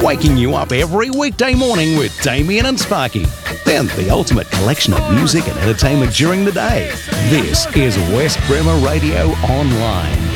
waking you up every weekday morning with Damien and Sparky. Then the ultimate collection of music and entertainment during the day. This is West Bremer Radio Online.